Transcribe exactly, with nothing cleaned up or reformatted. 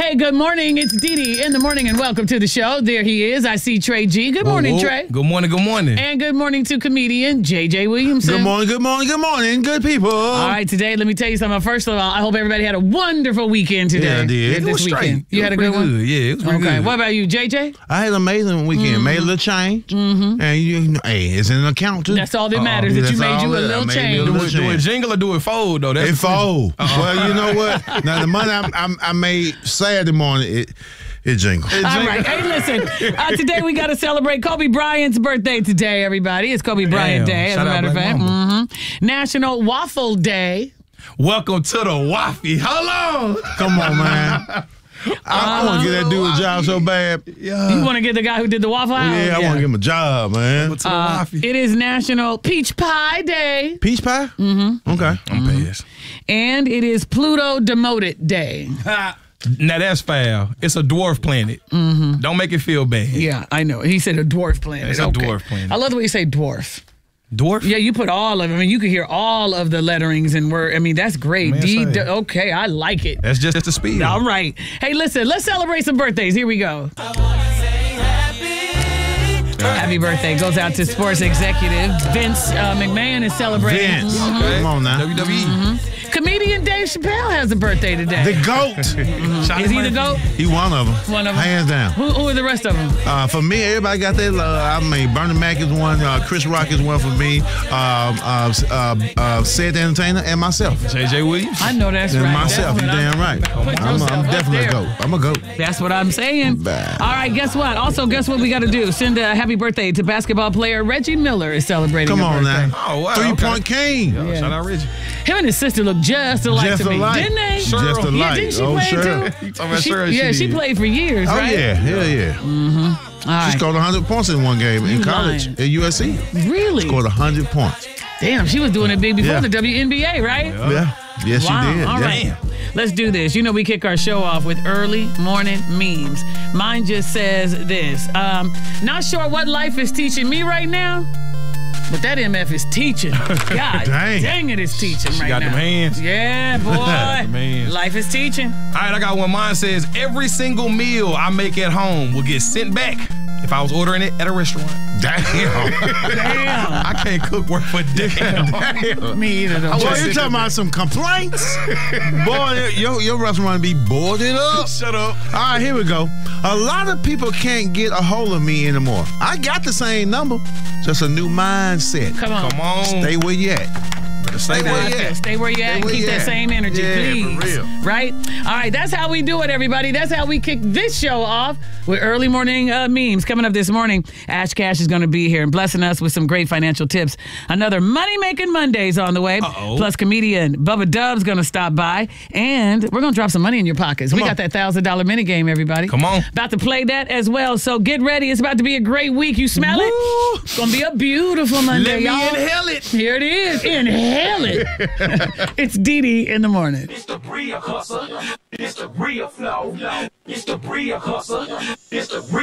Hey, good morning. It's Dee Dee in the morning, and welcome to the show. There he is. I see Trey G. Good morning, whoa, whoa. Trey. Good morning, good morning. And good morning to comedian J J Williamson. Good morning, good morning, good morning, good people. All right, today, let me tell you something. First of all, I hope everybody had a wonderful weekend today. Yeah, I did. This It was weekend. straight. You It had a was good pretty one? good. Yeah, it was pretty Okay. good. What about you, J J? I had an amazing weekend. Mm-hmm. Made a little change. Mm-hmm. And you know, hey, it's in an account too. That's all that matters, that you That's made you all a that- little I made me a change. little Do it, do it change. jingle or do it fold, though? That's It fold. Well, you know what? Now the money I, I, I made Saturday morning, it it jingled. All right. Hey, listen. Uh, today we got to celebrate Kobe Bryant's birthday today, everybody. It's Kobe Bryant Damn. Day, as Shout a out matter of Black fact. Mamba. Mm-hmm. National Waffle Day. Welcome to the Waffy. Hold on. Come on, man. I, I want to get that dude a job so bad. Yeah. You want to get the guy who did the Waffle House? Yeah, I want to give him a job, man. Welcome to the Uh, Waffy. it is National Peach Pie Day, Peach pie? Mm-hmm. Okay. I'm pissed. and it is Pluto Demoted Day. Now that's foul. It's a dwarf planet. Mm-hmm. Don't make it feel bad. Yeah, I know. He said a dwarf planet. It's a Okay. dwarf planet. I love the way you say dwarf. Dwarf? Yeah, you put all of them. I mean, you could hear all of the letterings and word. I mean, that's great. Man, D. say D- it. okay, I like it. That's just the speed. All right. Hey, listen, let's celebrate some birthdays. Here we go. Happy birthday goes out to sports executive Vince uh, McMahon is celebrating. Vince. Okay. Come on now. W W E. Comedian Dave Chappelle has a birthday today. The GOAT. Is he the GOAT? He one of them. One of them. Hands down. Who, who are the rest of them? Uh, for me, everybody got their love. I mean, Bernie Mac is one. Uh, Chris Rock is one for me. Um, uh, uh, uh, Sid the Entertainer and myself. J J Williams. I know that's And right. myself. That's You what I'm- damn right. Put I'm, yourself I'm up definitely there. a GOAT. I'm a GOAT. That's what I'm saying. Bad. All right, guess what? Also, guess what we got to do? Send a happy birthday to basketball player Reggie Miller is celebrating Come a on birthday. now. Oh, wow. Three okay. point king. Yo, Yeah. Shout out Reggie. Him and his sister look just alike Just to me, alike. didn't they? Just Cheryl. alike. Yeah, didn't she oh, play sure. too? You talking about She- Cheryl? yeah, she played for years, Oh, right? yeah. Hell yeah. All right. She scored one hundred points in one game You in college lying. at U S C. Really? Scored one hundred points. Damn, she was doing it big before Yeah. the W N B A, right? Yeah. Yes, Wow. she did. All yeah. right. Let's do this. You know, we kick our show off with early morning memes. Mine just says this. Um, not sure what life is teaching me right now, but that M F is teaching. God Dang. dang it, it's teaching right got now. them hands. Yeah, Them boy. hands. Life is teaching. All right, I got one. Mine says, every single meal I make at home will get sent back if I was ordering it at a restaurant. Damn. Damn. I can't cook work for damn. Damn. Me either, though. Boy, you talking about some complaints? Boy, your, your restaurant be boarded up. Shut up. All right, here we go. A lot of people can't get a hold of me anymore. I got the same number, just a new mindset. Come on. Come on. Stay where you at. Stay where there. you at. Stay where you at and where keep you that at. same energy, Yeah, for please. real. Right? All right, that's how we do it, everybody. That's how we kick this show off with early morning uh, memes. Coming up this morning, Ash Cash is going to be here and blessing us with some great financial tips. Another money-making Mondays on the way. Uh-oh. Plus, comedian Bubba Dub's going to stop by, and we're going to drop some money in your pockets. we on. got that one thousand dollar mini game, everybody. Come on. About to play that as well, so get ready. It's about to be a great week. You smell Woo. it? It's going to be a beautiful Monday, Let me y'all. inhale it. Here it is. Inhale it. It's Dee Dee in the morning. It's the Bria hustle. It's the Bria flow. It's the Bria hustle. It's the Bria